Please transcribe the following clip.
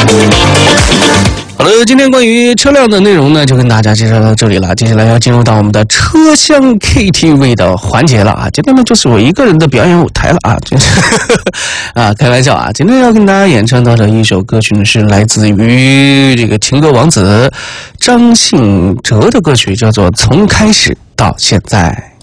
好了，今天关于车辆的内容呢，就跟大家介绍到这里了。接下来要进入到我们的车厢 KTV 的环节了啊！今天呢，就是我一个人的表演舞台了啊！真是开玩笑啊！今天要跟大家演唱到的一首歌曲呢，是来自于这个情歌王子张信哲的歌曲，叫做《从开始到现在》。